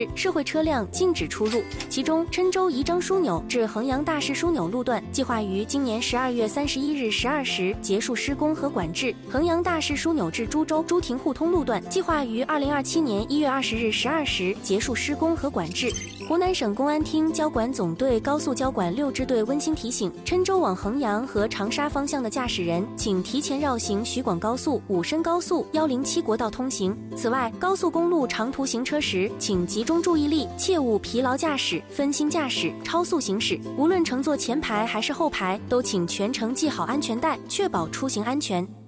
社会车辆禁止出入。其中，郴州宜章枢纽至衡阳大市枢纽路段计划于今年12月31日12时结束施工和管制；衡阳大市枢纽至株洲朱亭互通路段计划于2027年1月20日12时结束施工和管制。湖南省公安厅交管总队高速交管6支队温馨提醒：郴州往衡阳和长沙方向的驾驶人，请提前绕行徐广高速、武深高速、107国道通行。此外，高速公路长途行车时，请集中注意力，切勿疲劳驾驶、分心驾驶、超速行驶。无论乘坐前排还是后排，都请全程系好安全带，确保出行安全。